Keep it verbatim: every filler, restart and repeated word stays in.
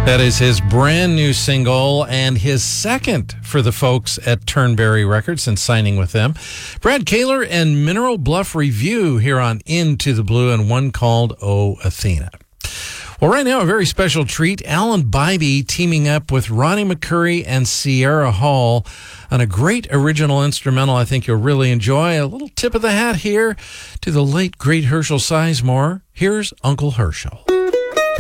That is his brand new single and his second for the folks at Turnberry Records since signing with them. Brad Kaler and Mineral Bluff Review here on Into the Blue, and one called Oh Athena. Well, right now, a very special treat. Alan Bybee teaming up with Ronnie McCoury and Sierra Hall on a great original instrumental I think you'll really enjoy. A little tip of the hat here to the late, great Herschel Sizemore. Here's Uncle Herschel.